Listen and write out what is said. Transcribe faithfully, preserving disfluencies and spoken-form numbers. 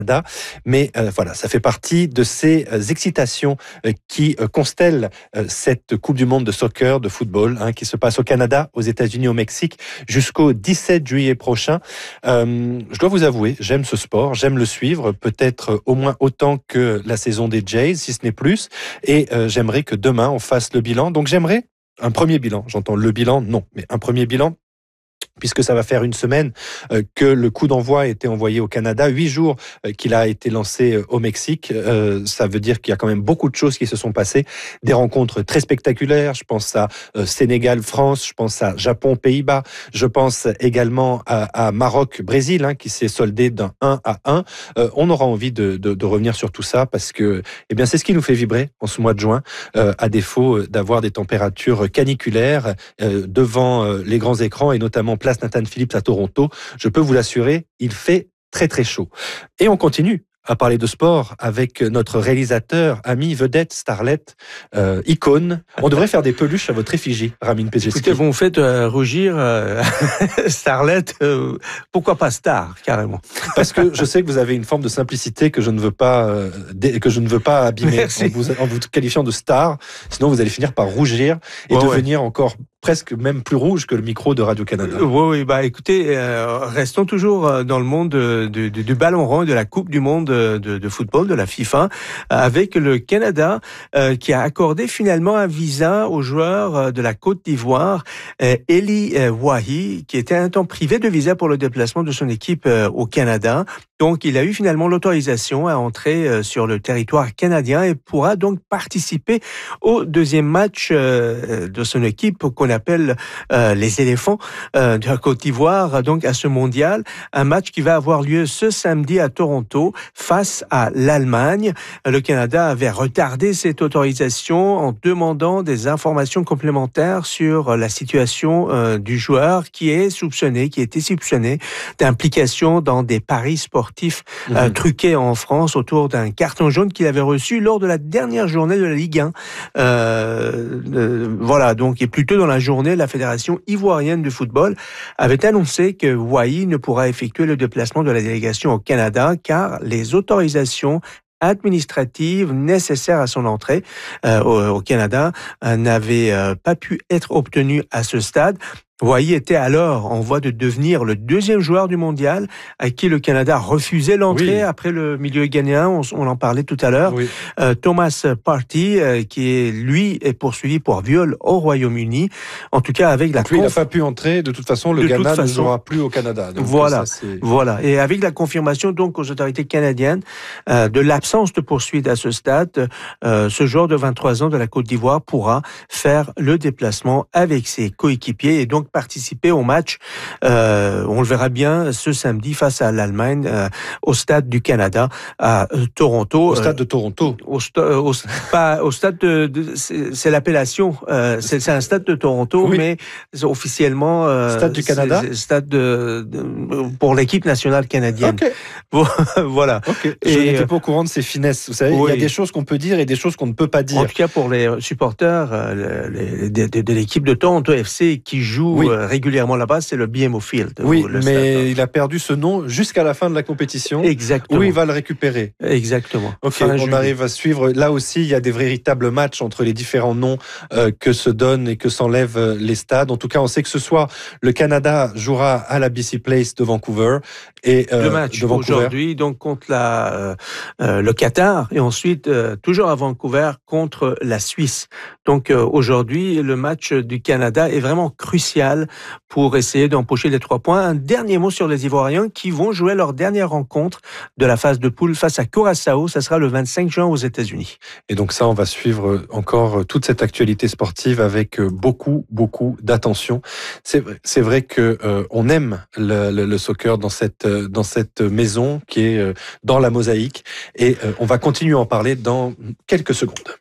Mais euh, voilà, ça fait partie de ces euh, excitations euh, qui euh, constellent euh, cette Coupe du Monde de soccer, de football, hein, qui se passe au Canada, aux États-Unis, au Mexique, jusqu'au dix-sept juillet prochain. Euh, je dois vous avouer, j'aime ce sport, j'aime le suivre, peut-être au moins autant que la saison des Jays, si ce n'est plus. Et euh, j'aimerais que demain, on fasse le bilan. Donc j'aimerais un premier bilan. J'entends le bilan, non, mais un premier bilan, puisque ça va faire une semaine euh, que le coup d'envoi a été envoyé au Canada, huit jours euh, qu'il a été lancé euh, au Mexique. Euh, ça veut dire qu'il y a quand même beaucoup de choses qui se sont passées, des rencontres très spectaculaires. Je pense à euh, Sénégal-France, je pense à Japon-Pays-Bas, je pense également à, à Maroc-Brésil, hein, qui s'est soldé d'un un à un. Euh, on aura envie de, de, de revenir sur tout ça parce que, eh bien, c'est ce qui nous fait vibrer en ce mois de juin, euh, à défaut d'avoir des températures caniculaires euh, devant euh, les grands écrans et notamment place Nathan Phillips à Toronto. Je peux vous l'assurer, il fait très très chaud. Et on continue à parler de sport avec notre réalisateur, ami, vedette, starlet, euh, icône. On devrait faire des peluches à votre effigie, Ramin Pejeski. Écoutez, vous me faites euh, rougir, euh, starlet, euh, pourquoi pas star, carrément. Parce que je sais que vous avez une forme de simplicité que je ne veux pas, euh, dé, que je ne veux pas abîmer en vous, en vous qualifiant de star. Sinon, vous allez finir par rougir et ouais, devenir ouais. encore presque même plus rouge que le micro de Radio-Canada. Euh, oui, oui, bah écoutez, euh, restons toujours dans le monde de, de, de, du ballon rond, de la Coupe du Monde de, de, de football, de la FIFA, avec le Canada euh, qui a accordé finalement un visa aux joueurs de la Côte d'Ivoire, euh, Eli euh, Wahi, qui était un temps privé de visa pour le déplacement de son équipe euh, au Canada. Donc, il a eu finalement l'autorisation à entrer euh, sur le territoire canadien et pourra donc participer au deuxième match euh, de son équipe qu'on appelle euh, les éléphants euh, de la Côte d'Ivoire, donc à ce mondial. Un match qui va avoir lieu ce samedi à Toronto face à l'Allemagne. Le Canada avait retardé cette autorisation en demandant des informations complémentaires sur la situation euh, du joueur qui est soupçonné, qui était soupçonné d'implication dans des paris sportifs mmh. euh, truqués en France autour d'un carton jaune qu'il avait reçu lors de la dernière journée de la Ligue un. Euh, euh, voilà, donc et plutôt dans la journée, la Fédération ivoirienne de football avait annoncé que Wahi ne pourra effectuer le déplacement de la délégation au Canada car les autorisations administratives nécessaires à son entrée euh, au, au Canada euh, n'avaient euh, pas pu être obtenues à ce stade. Wahi était alors en voie de devenir le deuxième joueur du mondial à qui le Canada refusait l'entrée oui. après le milieu ghanéen, on, on en parlait tout à l'heure. Oui. Euh, Thomas Partey, euh, qui est, lui est poursuivi pour viol au Royaume-Uni. En tout cas, avec la... Donc lui, conf... il n'a pas pu entrer. De toute façon, le de Ghana façon, ne jouera plus au Canada. Donc voilà, ça, voilà. Et avec la confirmation donc aux autorités canadiennes euh, de l'absence de poursuite à ce stade, euh, ce joueur de vingt-trois ans de la Côte d'Ivoire pourra faire le déplacement avec ses coéquipiers et donc participer au match. Euh, on le verra bien ce samedi face à l'Allemagne euh, au stade du Canada à euh, Toronto. Au stade de Toronto. Euh, au, sta- au, pas, au stade de, de c'est, c'est l'appellation. Euh, c'est, c'est un stade de Toronto, oui. mais officiellement euh, stade du Canada. C'est, stade de, de, pour l'équipe nationale canadienne. Okay. Voilà. Okay. Je et, n'étais pas au courant de ces finesses. Vous savez, oui. il y a des choses qu'on peut dire et des choses qu'on ne peut pas dire. En tout cas, pour les supporters euh, les, de, de, de l'équipe de Toronto F C qui joue oui. régulièrement là-bas, c'est le B M O Field. Oui, mais stade. Il a perdu ce nom jusqu'à la fin de la compétition. Exactement. Où il va le récupérer. Exactement. Ok, fin on juillet. Arrive à suivre. Là aussi, il y a des véritables matchs entre les différents noms euh, que se donnent et que s'enlèvent euh, les stades. En tout cas, on sait que ce soir, le Canada jouera à la B C Place de Vancouver. Et, euh, le match aujourd'hui, donc contre la, euh, euh, le Qatar, et ensuite euh, toujours à Vancouver contre la Suisse. Donc euh, aujourd'hui, le match du Canada est vraiment crucial pour essayer d'empocher les trois points. Un dernier mot sur les Ivoiriens qui vont jouer leur dernière rencontre de la phase de poule face à Curaçao. Ça sera le vingt-cinq juin aux États-Unis. Et donc ça, on va suivre encore toute cette actualité sportive avec beaucoup, beaucoup d'attention. C'est vrai, c'est vrai que euh, on aime le, le, le soccer dans cette dans cette maison qui est dans la mosaïque et euh, on va continuer à en parler dans quelques secondes.